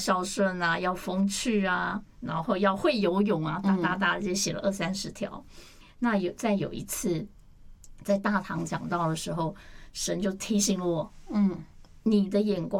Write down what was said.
孝顺啊，要风趣啊，然后要会游泳啊，大就写了20-30条。那有一次在大堂讲道的时候，神就提醒我，你的眼光